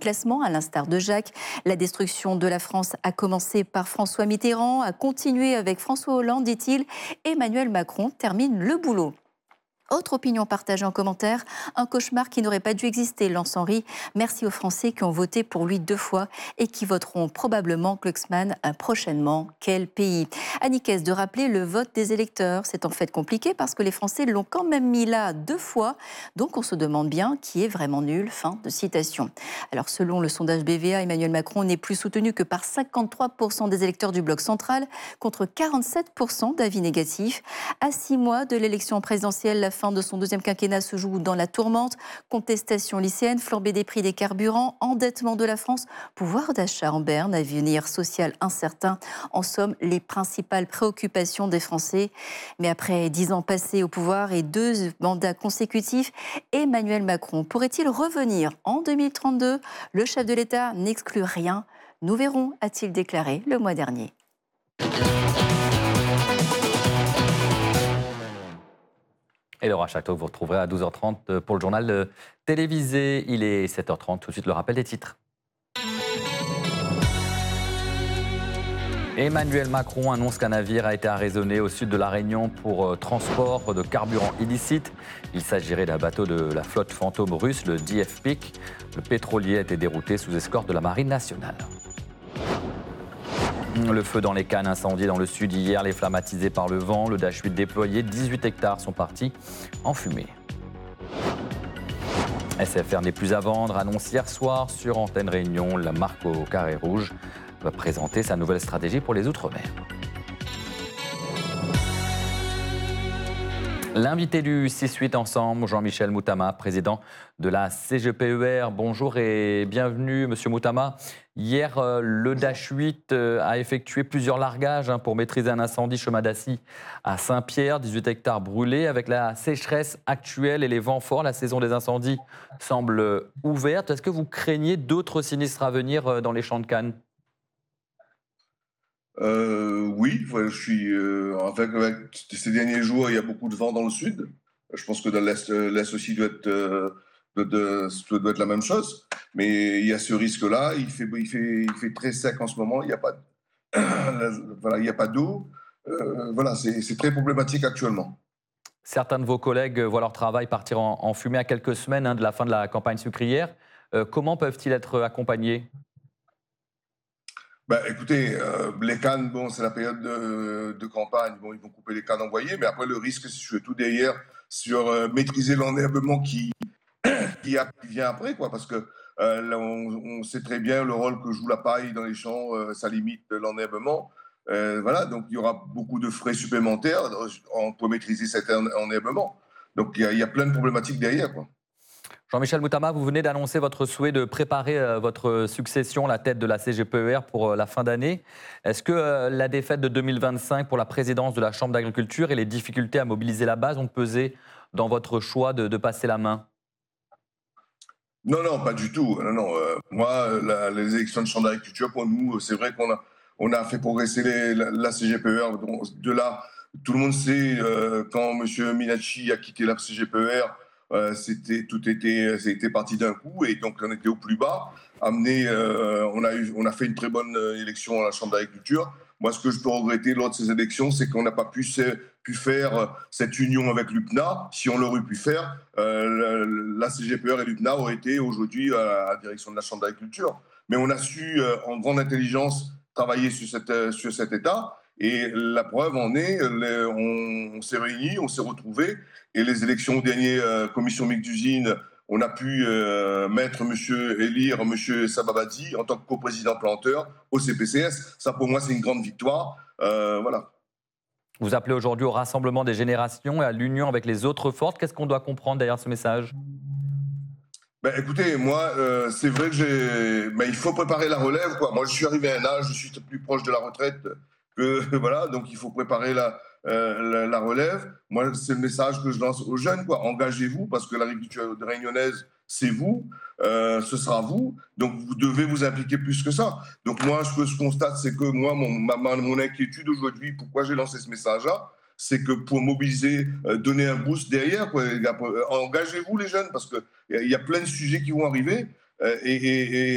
classement, à l'instar de Jacques. La destruction de la France a commencé par François Mitterrand, a continué avec François Hollande, dit-il. Emmanuel Macron termine le boulot. Autre opinion partagée en commentaire, un cauchemar qui n'aurait pas dû exister, lance Henri. Merci aux Français qui ont voté pour lui 2 fois et qui voteront probablement Glucksmann prochainement. Quel pays! Annick Hess de rappeler le vote des électeurs. C'est en fait compliqué parce que les Français l'ont quand même mis là 2 fois. Donc on se demande bien qui est vraiment nul. Fin de citation. Alors selon le sondage BVA, Emmanuel Macron n'est plus soutenu que par 53% des électeurs du bloc central contre 47% d'avis négatifs. À 6 mois de l'élection présidentielle, la fin de son deuxième quinquennat se joue dans la tourmente. Contestation lycéenne, flambée des prix des carburants, endettement de la France, pouvoir d'achat en berne, avenir social incertain. En somme, les principales préoccupations des Français. Mais après 10 ans passés au pouvoir et 2 mandats consécutifs, Emmanuel Macron pourrait-il revenir en 2032? Le chef de l'État n'exclut rien. Nous verrons, a-t-il déclaré le mois dernier. Et Laura Château, vous retrouverez à 12h30 pour le journal télévisé. Il est 7h30, tout de suite le rappel des titres. Emmanuel Macron annonce qu'un navire a été arraisonné au sud de La Réunion pour transport de carburant illicite. Il s'agirait d'un bateau de la flotte fantôme russe, le DF-PIK. Le pétrolier a été dérouté sous escorte de la Marine nationale. Le feu dans les Cannes, incendie dans le sud hier, les flammes attisées par le vent, le Dash 8 déployé, 18 hectares sont partis en fumée. SFR n'est plus à vendre, annonce hier soir sur Antenne Réunion, la marque au carré rouge va présenter sa nouvelle stratégie pour les Outre-mer. L'invité du 6-8 ensemble, Jean-Michel Moutama, président de la CGPER. Bonjour et bienvenue, Monsieur Moutama. Hier, le Dash 8 a effectué plusieurs largages pour maîtriser un incendie chemin d'Assy à Saint-Pierre, 18 hectares brûlés. Avec la sécheresse actuelle et les vents forts, la saison des incendies semble ouverte. Est-ce que vous craignez d'autres sinistres à venir dans les champs de Cannes ? Oui, je suis avec ces derniers jours, il y a beaucoup de vent dans le sud. Je pense que dans l'est aussi doit être la même chose. Mais il y a ce risque-là. Il fait très sec en ce moment. Il n'y a pas, voilà, il n'y a pas d'eau. Voilà, c'est très problématique actuellement. Certains de vos collègues voient leur travail partir en fumée à quelques semaines de la fin de la campagne sucrière. Comment peuvent-ils être accompagnés ? Écoutez, les cannes, c'est la période de campagne. Ils vont couper les cannes envoyées, mais après, le risque, c'est surtout derrière sur maîtriser l'enherbement qui vient après, quoi, parce que là, on sait très bien le rôle que joue la paille dans les champs, ça limite l'enherbement. Voilà, donc il y aura beaucoup de frais supplémentaires pour maîtriser cet enherbement. Donc il y a plein de problématiques derrière, quoi. Jean-Michel Moutama, vous venez d'annoncer votre souhait de préparer votre succession à la tête de la CGPER pour la fin d'année. Est-ce que la défaite de 2025 pour la présidence de la Chambre d'agriculture et les difficultés à mobiliser la base ont pesé dans votre choix de passer la main ? Non, pas du tout. Non. Moi, les élections de Chambre d'agriculture, pour nous, c'est vrai qu'on a fait progresser la CGPER. De là, tout le monde sait, quand M. Minacci a quitté la CGPER, c'était parti d'un coup et donc on était au plus bas. On a fait une très bonne élection à la Chambre d'agriculture. Moi, ce que je peux regretter lors de ces élections, c'est qu'on n'a pas pu faire cette union avec l'UPNA. Si on l'aurait pu faire, la CGPER et l'UPNA auraient été aujourd'hui à la direction de la Chambre d'agriculture. Mais on a su, en grande intelligence, travailler sur cet État. Et la preuve en est, on s'est réunis, on s'est retrouvés. Et les élections aux dernières commissions mixtes d'usine, on a pu élire M. Sababadi en tant que coprésident planteur au CPCS. Ça, pour moi, c'est une grande victoire. Voilà. Vous appelez aujourd'hui au rassemblement des générations et à l'union avec les autres fortes. Qu'est-ce qu'on doit comprendre derrière ce message ? Écoutez, moi, c'est vrai que il faut préparer la relève, quoi. Moi, je suis arrivé à un âge, je suis plus proche de la retraite voilà, donc il faut préparer la relève. Moi, c'est le message que je lance aux jeunes, quoi. Engagez-vous, parce que l'agriculture réunionnaise, c'est vous, ce sera vous, donc vous devez vous impliquer plus que ça. Donc moi, ce que je constate, c'est que moi, mon inquiétude aujourd'hui, pourquoi j'ai lancé ce message-là, c'est que pour mobiliser, donner un boost derrière, quoi, engagez-vous les jeunes, parce qu'il y a plein de sujets qui vont arriver, et